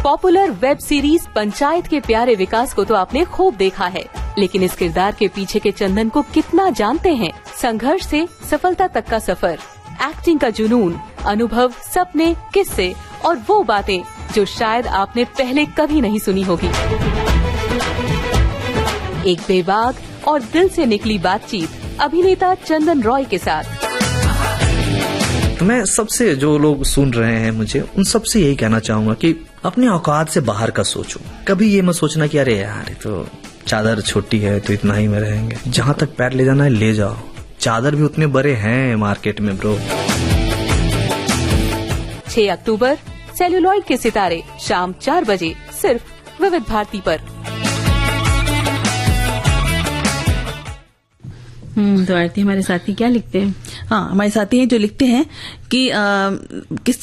Popular web series panchayat के प्यारे विकास को तो आपने खूब देखा है, लेकिन इस किरदार के पीछे के चंदन को कितना जानते हैं? संघर्ष से सफलता तक का सफर, एक्टिंग का जुनून, अनुभव, सपने, किस्से और वो बातें जो शायद आपने पहले कभी नहीं सुनी होगी। एक बेबाक और दिल से निकली बातचीत अभिनेता चंदन रॉय के साथ। मैं सबसे, जो लोग सुन रहे हैं मुझे, उन सबसे यही कहना चाहूंगा कि अपने औकात से बाहर का सोचो। कभी ये मत सोचना कि अरे यार तो चादर छोटी है तो इतना ही में रहेंगे। जहाँ तक पैर ले जाना है ले जाओ, चादर भी उतने बड़े हैं मार्केट में ब्रो। 6 अक्टूबर सेल्यूलॉइड के सितारे शाम 4 बजे सिर्फ विविध भारती पर। तो आरती, हमारे साथी क्या लिखते हैं? हाँ, हमारे साथी हैं जो लिखते हैं कि किस